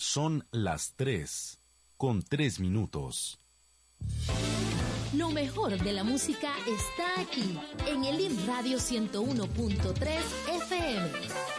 Son las 3:03. Lo mejor de la música está aquí, en el IM Radio 101.3 FM.